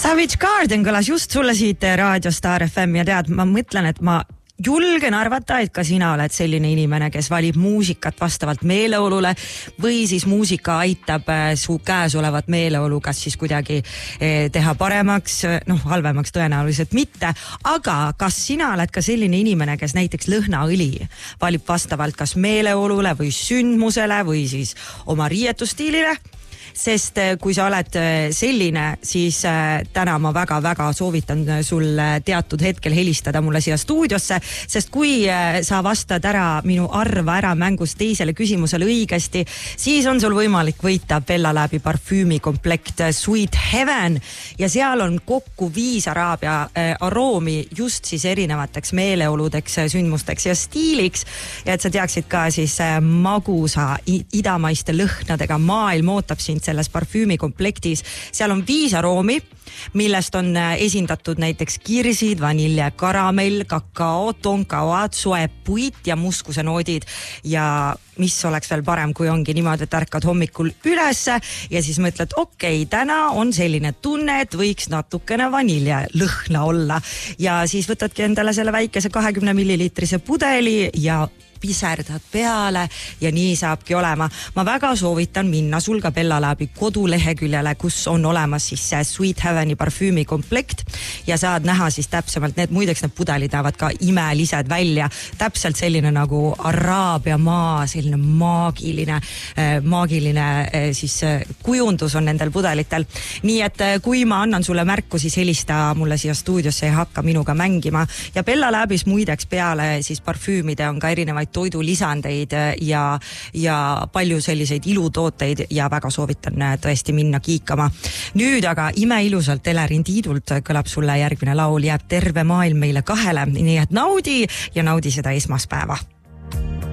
Savage Garden kõlas just sulle siit Raadio Star FM ja tead, ma mõtlen, et ma julgen arvata, et ka sina oled selline inimene, kes valib muusikat vastavalt meeleolule või siis muusika aitab su käes olevat meeleolu kas siis kuidagi teha paremaks, halvemaks tõenäoliselt mitte, aga kas sina oled ka selline inimene, kes näiteks lõhnaõli valib vastavalt kas meeleolule või sündmusele või siis oma riietustiilile? Sest kui sa oled selline, siis täna ma väga-väga soovitan sul teatud hetkel helistada mulle siia stuudiosse, sest kui sa vastad ära minu arva ära mängus teisele küsimusele õigesti, siis on sul võimalik võita Bella Labi parfüümikomplekt Sweet Heaven ja seal on kokku 5 araabia aroomi just siis erinevateks meeleoludeks, sündmusteks ja stiiliks ja et sa teaksid ka siis magusa idamaiste lõhnadega maailm ootab sind selles parfüümikomplektis. Seal on 5 aroomi, millest on esindatud näiteks kirsid, vanilje, karamell, kakao, tonkaoad, soe puit ja muskuse noodid ja mis oleks veel parem, kui ongi niimoodi, et ärkad hommikul ülesse ja siis mõtled, okei, täna on selline tunne, et võiks natukene vanilje lõhna olla ja siis võtadki endale selle väikese 20 milliliitrise pudeli ja piserdad peale ja nii saabki olema. Ma väga soovitan minna sul ka Bella Labi koduleheküljele, kus on olemas siis see Sweet Heaveni parfüümikomplekt ja saad näha siis täpsemalt muideks need pudelid näevad ka imelised välja. Täpselt selline nagu Araabia maa, selline maagiline siis kujundus on nendel pudelitel. Nii et kui ma annan sulle märku, siis helista mulle siia stuudiosse ja hakka minuga mängima. Ja Bella Labis muideks peale siis parfüümide on ka erinevaid toidulisandeid ja palju selliseid ilutooteid ja väga soovitan tõesti minna kiikama. Nüüd aga imeilusalt Elerin Tiidult kõlab sulle järgmine laul, jääb terve maailm meile kahele, nii et naudi ja naudi seda esmaspäeva.